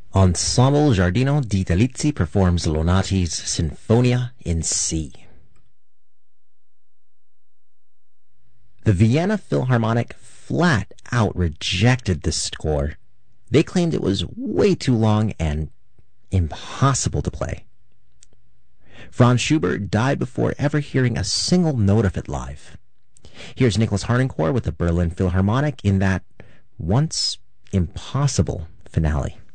Ensemble Giardino di Dalizzi performs Lonati's Sinfonia in C. The Vienna Philharmonic flat out rejected this score. They claimed it was way too long and impossible to play. Franz Schubert died before ever hearing a single note of it live. Here's Nicholas Harnoncourt with the Berlin Philharmonic in that once impossible finale.